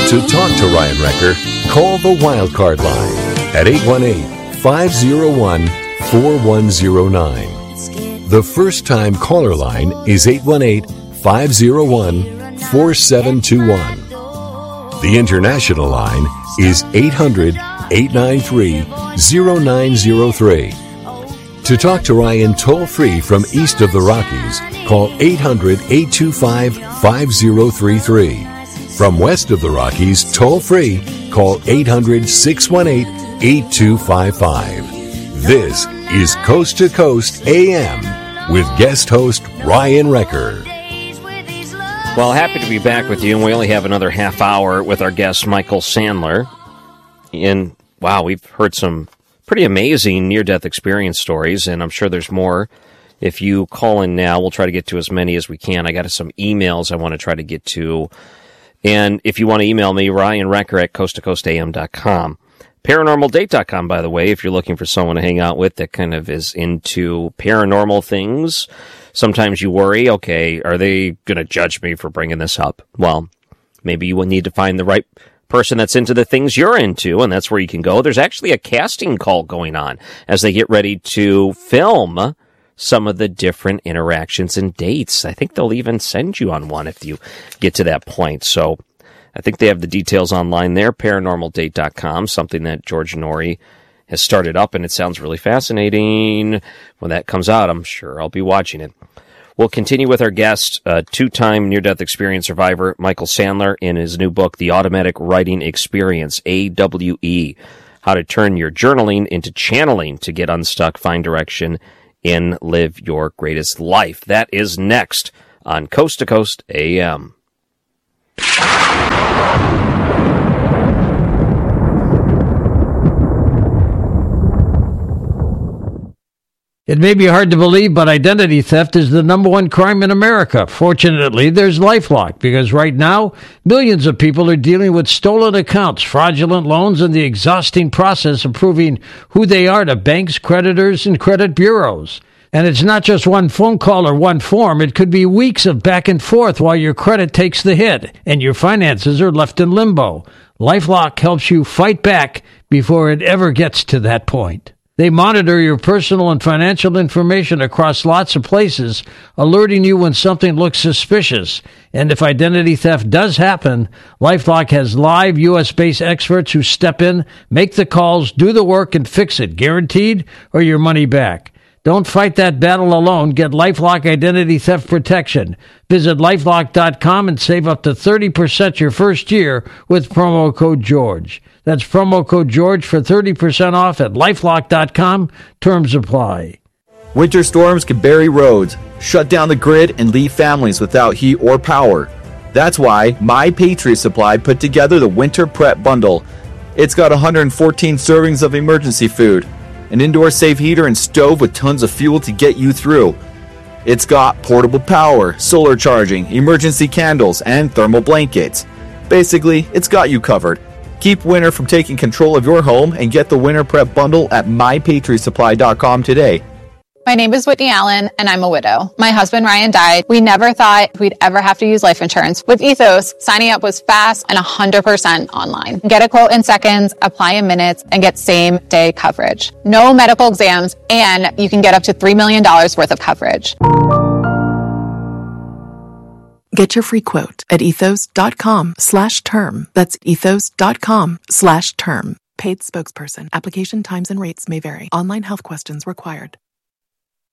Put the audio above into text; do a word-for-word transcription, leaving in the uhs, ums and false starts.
To talk to Ryan Wrecker, call the Wildcard line at eight one eight, five oh one, four one oh nine. The first-time caller line is eight one eight, five oh one, four seven two one. The international line is eight hundred, eight nine three, oh nine oh three. To talk to Ryan toll-free from east of the Rockies, call eight hundred, eight two five, five oh three three. From west of the Rockies, toll-free, call eight hundred, six one eight, eight two five five. This is Coast to Coast A M with guest host Ryan Wrecker. Well, happy to be back with you, and we only have another half hour with our guest, Michael Sandler. And, wow, we've heard some pretty amazing near-death experience stories, and I'm sure there's more. If you call in now, we'll try to get to as many as we can. I got some emails I want to try to get to. And if you want to email me, Ryan Wrecker at coast to coast a m dot com. paranormal date dot com, by the way, if you're looking for someone to hang out with that kind of is into paranormal things. Sometimes you worry, okay, are they going to judge me for bringing this up? Well, maybe you will need to find the right person that's into the things you're into, and that's where you can go. There's actually a casting call going on as they get ready to film some of the different interactions and dates. I think they'll even send you on one if you get to that point. So I think they have the details online there, paranormal date dot com, something that George Norrie has started up, and it sounds really fascinating. When that comes out, I'm sure I'll be watching it. We'll continue with our guest, uh, two-time near-death experience survivor, Michael Sandler, in his new book, The Automatic Writing Experience, A W E, How to Turn Your Journaling into Channeling to Get Unstuck, Find Direction, and Live Your Greatest Life. That is next on Coast to Coast A M. It may be hard to believe, but identity theft is the number one crime in America. Fortunately, there's LifeLock, because right now, millions of people are dealing with stolen accounts, fraudulent loans, and the exhausting process of proving who they are to banks, creditors, and credit bureaus. And it's not just one phone call or one form. It could be weeks of back and forth while your credit takes the hit and your finances are left in limbo. LifeLock helps you fight back before it ever gets to that point. They monitor your personal and financial information across lots of places, alerting you when something looks suspicious. And if identity theft does happen, LifeLock has live U S-based experts who step in, make the calls, do the work, and fix it, guaranteed, or your money back. Don't fight that battle alone. Get LifeLock Identity Theft Protection. Visit lifelock dot com and save up to thirty percent your first year with promo code George. That's promo code George for thirty percent off at lifelock dot com. Terms apply. Winter storms can bury roads, shut down the grid, and leave families without heat or power. That's why My Patriot Supply put together the Winter Prep Bundle. It's got one hundred fourteen servings of emergency food, an indoor safe heater and stove with tons of fuel to get you through. It's got portable power, solar charging, emergency candles, and thermal blankets. Basically, it's got you covered. Keep winter from taking control of your home and get the Winter Prep Bundle at my patriot supply dot com today. My name is Whitney Allen, and I'm a widow. My husband, Ryan, died. We never thought we'd ever have to use life insurance. With Ethos, signing up was fast and one hundred percent online. Get a quote in seconds, apply in minutes, and get same-day coverage. No medical exams, and you can get up to three million dollars worth of coverage. Get your free quote at ethos dot com slash term. That's ethos dot com slash term. Paid spokesperson. Application times and rates may vary. Online health questions required.